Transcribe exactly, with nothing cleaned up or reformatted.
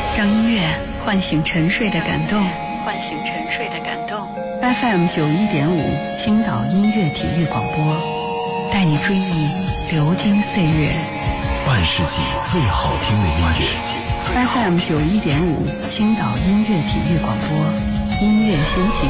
让音乐唤醒沉睡的感动，唤醒沉睡的感动。F M 九一点五，青岛音乐体育广播，带你追忆流金岁月， 半世纪最好听的音乐。 F M 九一点五，青岛音乐体育广播，音乐心情。